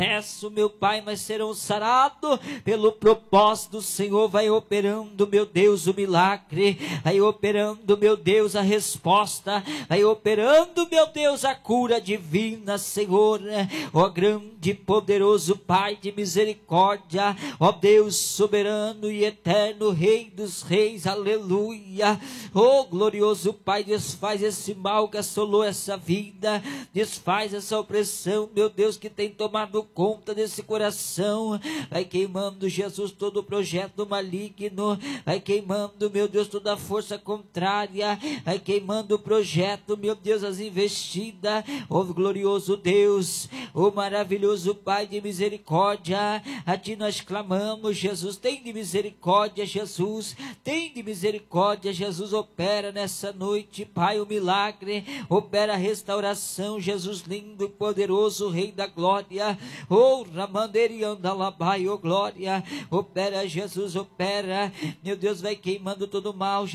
peço, meu Pai, mas serão sarados pelo propósito do Senhor. Vai operando, meu Deus, o milagre, vai operando, meu Deus, a resposta, vai operando, meu Deus, a cura divina, Senhor. Ó grande e poderoso Pai de misericórdia, ó Deus soberano e eterno, Rei dos reis, aleluia. Ó glorioso Pai, desfaz esse mal que assolou essa vida, desfaz essa opressão, meu Deus, que tem tomado conta desse coração. Vai queimando, Jesus, todo o projeto maligno, vai queimando, meu Deus, toda a força contrária, vai queimando o projeto, meu Deus, as investidas. Ó glorioso Deus, ó maravilhoso Pai de misericórdia, a Ti nós clamamos, Jesus, tem de misericórdia, Jesus, tem de misericórdia, Jesus, opera nessa noite, Pai, o milagre, opera a restauração, Jesus lindo e poderoso, Rei da glória. Oh, Ramandeiri Andalabai, oh glória, opera, Jesus, opera, meu Deus, vai queimando todo o mal,